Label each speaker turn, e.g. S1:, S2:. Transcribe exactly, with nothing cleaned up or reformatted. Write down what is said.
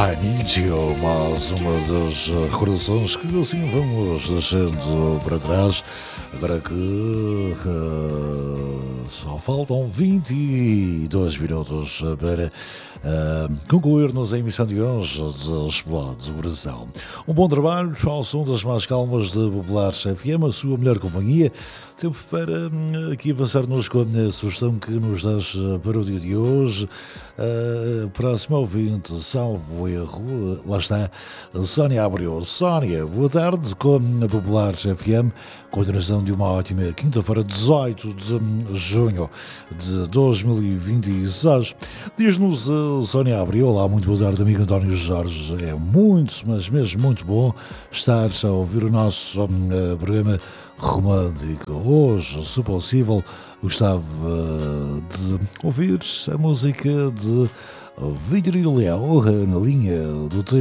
S1: I Need You, mais uma das recordações que assim vamos deixando para trás. Agora que uh, só faltam vinte e dois minutos para uh, concluirmos a emissão de hoje de Explode o Brasil. Um bom trabalho ao som das mais calmas de Populares F M, a sua melhor companhia. Tempo para uh, aqui avançarmos com a sugestão que nos deixa para o dia de hoje. Uh, próximo ouvinte, salvo erro, lá está, Sónia Abreu. Sónia, boa tarde, com a Populares F M, continuação de uma ótima quinta-feira, dezoito de junho de dois mil e vinte e seis. Diz-nos uh, Sónia Abreu, olá, muito boa tarde, amigo António Jorge. É muito, mas mesmo muito bom estar a ouvir o nosso uh, programa romântico. Hoje, se possível, gostava de ouvir a música de Vítor e Léo na linha do tempo.